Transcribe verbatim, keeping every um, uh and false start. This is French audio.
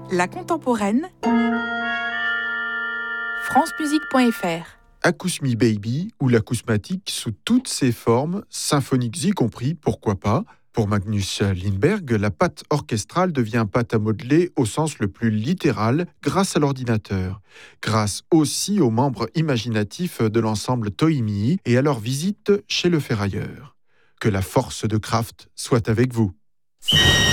La contemporaine, francemusique point f r. Acousmi Baby ou l'acousmatique sous toutes ses formes, symphoniques y compris, pourquoi pas. Pour Magnus Lindberg, la pâte orchestrale devient pâte à modeler au sens le plus littéral grâce à l'ordinateur. Grâce aussi aux membres imaginatifs de l'ensemble Toimi et à leur visite chez le ferrailleur. Que la force de Kraft soit avec vous.